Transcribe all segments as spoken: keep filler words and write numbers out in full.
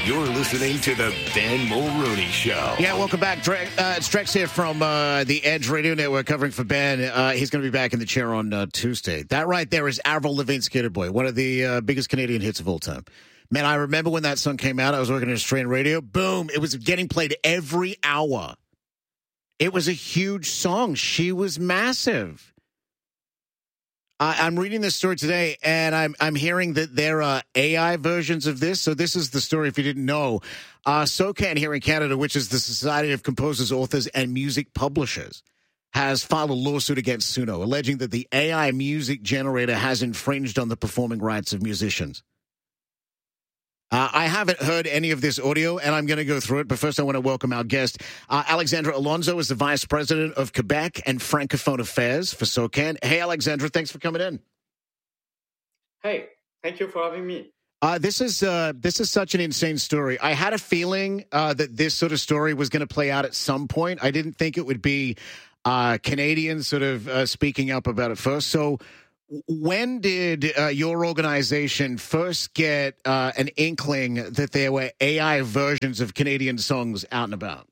You're listening to the Ben Mulroney Show. Yeah, welcome back. Dre, uh, it's Drex here from uh, the Edge Radio Network covering for Ben. Uh, he's going to be back in the chair on uh, Tuesday. That right there is Avril Lavigne's Skater Boy, one of the uh, biggest Canadian hits of all time. Man, I remember when that song came out. I was working in Australian radio. Boom. It was getting played every hour. It was a huge song. She was massive. I'm reading this story today, and I'm I'm hearing that there are A I versions of this. So this is the story, if you didn't know. Uh, SOCAN here in Canada, which is the Society of Composers, Authors, and Music Publishers, has filed a lawsuit against Suno, alleging that the A I music generator has infringed on the performing rights of musicians. Uh, I haven't heard any of this audio, and I'm going to go through it. But first, I want to welcome our guest. Uh, Alexandra Alonso is the Vice President of Quebec and Francophone Affairs for SOCAN. Hey, Alexandra, thanks for coming in. Hey, thank you for having me. Uh, this is uh, this is such an insane story. I had a feeling uh, that this sort of story was going to play out at some point. I didn't think it would be uh, Canadians sort of uh, speaking up about it first. So when did uh, your organization first get uh, an inkling that there were A I versions of Canadian songs out and about?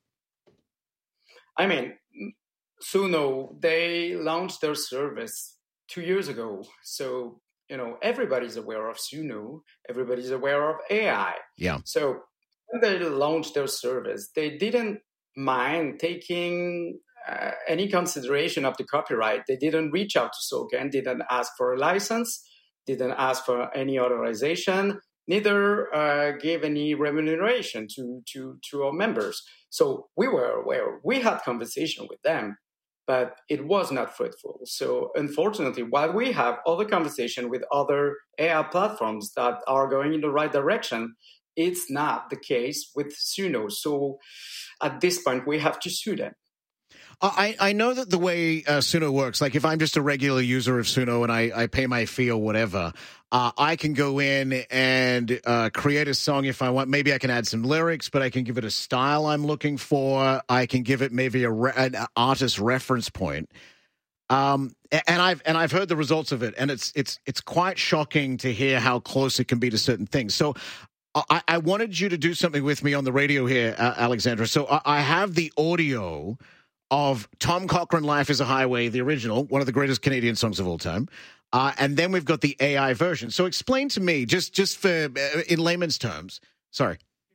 I mean, Suno, they launched their service two years ago. So, you know, everybody's aware of Suno. Everybody's aware of A I. Yeah. So when they launched their service, they didn't mind taking Uh, any consideration of the copyright. They didn't reach out to SOCAN, didn't ask for a license, didn't ask for any authorization, neither uh, gave any remuneration to, to, to our members. So we were aware. We had conversation with them, but it was not fruitful. So unfortunately, while we have other conversation with other A I platforms that are going in the right direction, it's not the case with Suno. So at this point, we have to sue them. I, I know that the way uh, Suno works, like if I'm just a regular user of Suno and I, I pay my fee or whatever, uh, I can go in and uh, create a song if I want. Maybe I can add some lyrics, but I can give it a style I'm looking for. I can give it maybe a re- an artist reference point. Um, and I've and I've heard the results of it, and it's it's it's quite shocking to hear how close it can be to certain things. So I, I wanted you to do something with me on the radio here, uh, Alexandra. So I, I have the audio of Tom Cochrane, Life is a Highway, the original, one of the greatest Canadian songs of all time. Uh, and then we've got the A I version. So explain to me, just just for uh, in layman's terms, sorry.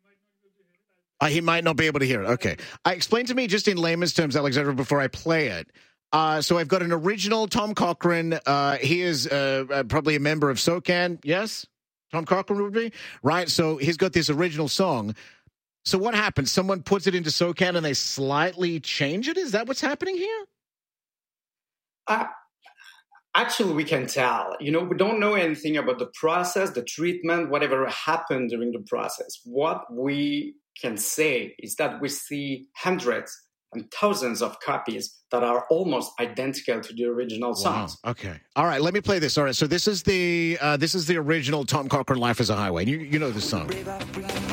Uh, he might not be able to hear it. Okay. Uh, explain to me just in layman's terms, Alexandra, before I play it. Uh, so I've got an original Tom Cochrane. Uh, he is uh, uh, probably a member of SOCAN, yes? Tom Cochrane would be? Right, so he's got this original song. So what happens? Someone puts it into SOCAN and they slightly change it? Is that what's happening here? Uh, actually, we can tell. You know, we don't know anything about the process, the treatment, whatever happened during the process. What we can say is that we see hundreds and thousands of copies that are almost identical to the original songs. Wow. Okay. All right, let me play this. All right, so this is the uh, this is the original Tom Cochrane, Life is a Highway. You, you know this song.